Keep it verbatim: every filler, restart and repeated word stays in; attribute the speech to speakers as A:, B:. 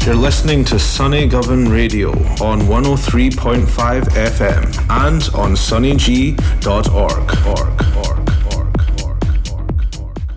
A: You're listening to Sunny Govan Radio on one oh three point five F M and on sunny g dot org. org.